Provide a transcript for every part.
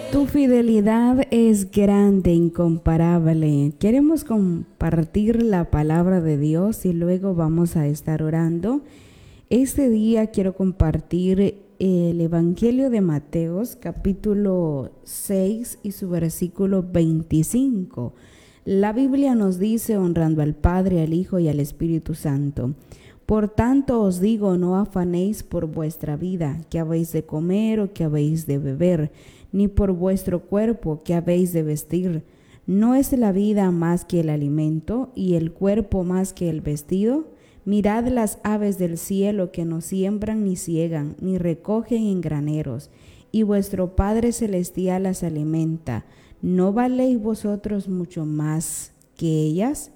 Tu fidelidad es grande, incomparable. Queremos compartir la palabra de Dios y luego vamos a estar orando. Este día quiero compartir el Evangelio de Mateos, capítulo 6 y su versículo 25. La Biblia nos dice, honrando al Padre, al Hijo y al Espíritu Santo: por tanto os digo, no afanéis por vuestra vida, qué habéis de comer o qué habéis de beber, ni por vuestro cuerpo, qué habéis de vestir. ¿No es la vida más que el alimento, y el cuerpo más que el vestido? Mirad las aves del cielo, que no siembran ni siegan, ni recogen en graneros, y vuestro Padre Celestial las alimenta. ¿No valéis vosotros mucho más que ellas?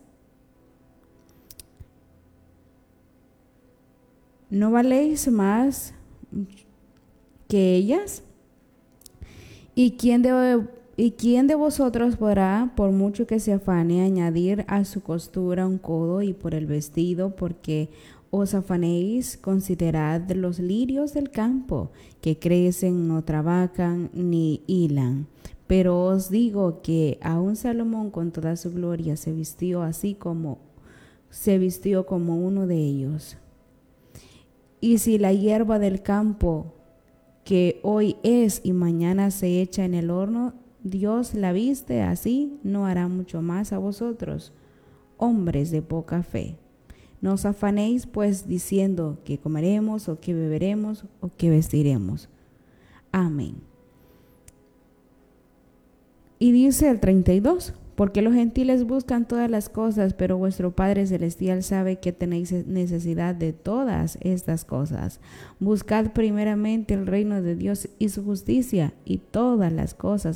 ¿No valéis más que ellas? ¿Y quién de vosotros podrá, por mucho que se afane, añadir a su costura un codo? Y por el vestido, porque os afanéis? Considerad los lirios del campo, que crecen, no trabajan ni hilan. Pero os digo que aun Salomón con toda su gloria se vistió como uno de ellos. Y si la hierba del campo, que hoy es y mañana se echa en el horno, Dios la viste así, ¿no hará mucho más a vosotros, hombres de poca fe? No os afanéis pues diciendo qué comeremos o qué beberemos o qué vestiremos. Amén. Y dice el 32, porque los gentiles buscan todas las cosas, pero vuestro Padre Celestial sabe que tenéis necesidad de todas estas cosas. Buscad primeramente el reino de Dios y su justicia, y todas las cosas